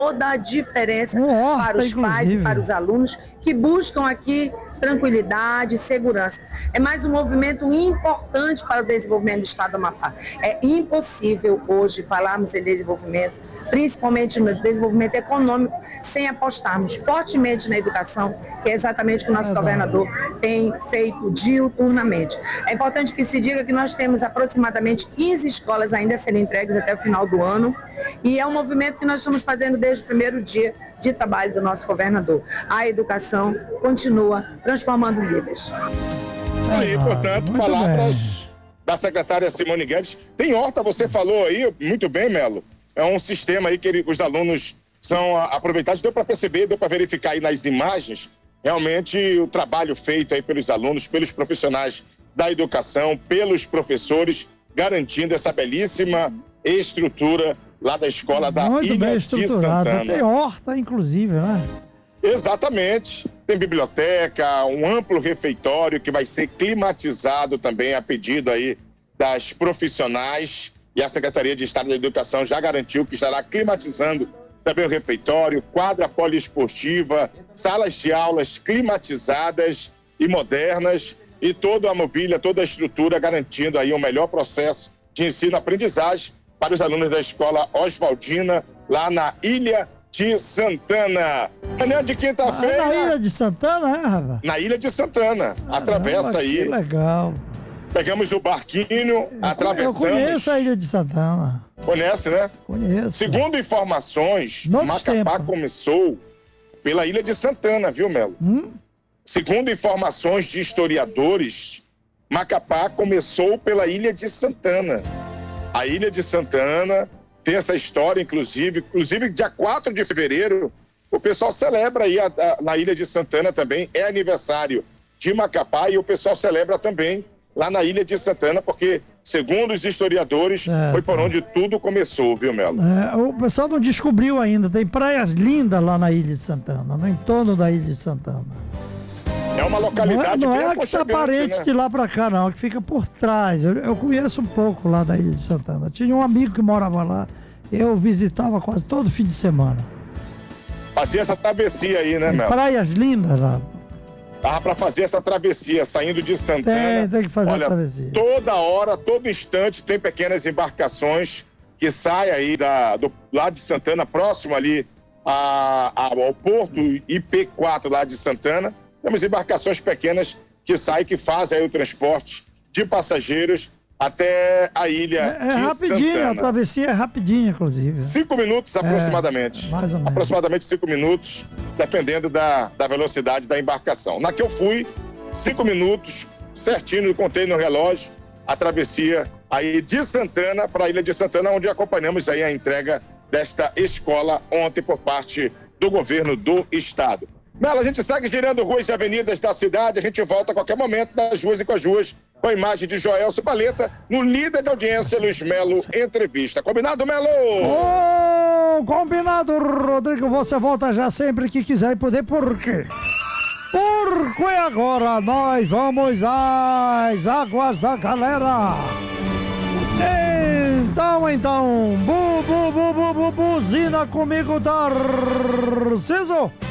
toda a diferença Nossa, para os pais e para os alunos que buscam aqui tranquilidade e segurança. É mais um movimento importante para o desenvolvimento do estado do Amapá. É impossível hoje falarmos em desenvolvimento, principalmente no desenvolvimento econômico, sem apostarmos fortemente na educação, que é exatamente o que o nosso governador tem feito diuturnamente. É importante que se diga que nós temos aproximadamente 15 escolas ainda a serem entregues até o final do ano, e é um movimento que nós estamos fazendo desde o primeiro dia de trabalho do nosso governador. A educação continua transformando vidas. E, portanto, palavras da secretária Simone Guedes. Tem horta, você falou aí, muito bem, Melo. É um sistema aí que os alunos são aproveitados. Deu para perceber, deu para verificar aí nas imagens, realmente o trabalho feito aí pelos alunos, pelos profissionais da educação, pelos professores, garantindo essa belíssima estrutura lá da escola da Ilha de Santana. Tem horta, inclusive, né? Exatamente. Tem biblioteca, um amplo refeitório que vai ser climatizado também a pedido aí das profissionais. E a Secretaria de Estado da Educação já garantiu que estará climatizando também o refeitório, quadra poliesportiva, salas de aulas climatizadas e modernas e toda a mobília, toda a estrutura garantindo aí um melhor processo de ensino-aprendizagem para os alunos da escola Oswaldina, lá na Ilha de Santana. Manhã de quinta-feira. Na Ilha de Santana, é, rapaz? Na Ilha de Santana. Atravessa aí. Que legal. Pegamos o barquinho, atravessamos. Eu conheço a Ilha de Santana. Conhece, né? Conheço. Segundo informações, Macapá começou pela Ilha de Santana, viu, Melo? Segundo informações de historiadores, Macapá começou pela Ilha de Santana. A Ilha de Santana tem essa história, inclusive dia 4 de fevereiro, o pessoal celebra aí na Ilha de Santana também, é aniversário de Macapá e o pessoal celebra também lá na Ilha de Santana, porque, segundo os historiadores, foi por onde tudo começou, viu, Melo? O pessoal não descobriu ainda, tem praias lindas lá na Ilha de Santana, no entorno da Ilha de Santana. É uma localidade não bem é que tá parente, né? De lá pra cá, não, que fica por trás. Eu conheço um pouco lá da Ilha de Santana. Tinha um amigo que morava lá, eu visitava quase todo fim de semana. Fazia essa travessia aí, né, Melo? Praias lindas lá. Dava para fazer essa travessia, saindo de Santana. Tem que fazer a travessia. Toda hora, todo instante, tem pequenas embarcações que saem aí lá de Santana, próximo ali ao porto IP4 lá de Santana. Temos embarcações pequenas que saem, que fazem aí o transporte de passageiros até a ilha de rapidinho, Santana. A travessia é rapidinha, inclusive. 5 minutos aproximadamente. Mais ou menos. Aproximadamente 5 minutos, dependendo da velocidade da embarcação. Na que eu fui, 5 minutos, certinho, contei no relógio, a travessia aí de Santana para a Ilha de Santana, onde acompanhamos aí a entrega desta escola ontem por parte do governo do estado. Melo, a gente segue girando ruas e avenidas da cidade, a gente volta a qualquer momento das ruas e com as ruas, com a imagem de Joelso Paleta, no líder de audiência, Luiz Melo Entrevista. Combinado, Melo? Combinado, Rodrigo. Você volta já sempre que quiser e poder, por quê? Porque agora nós vamos às águas da galera. Então, buzina comigo, Tarciso.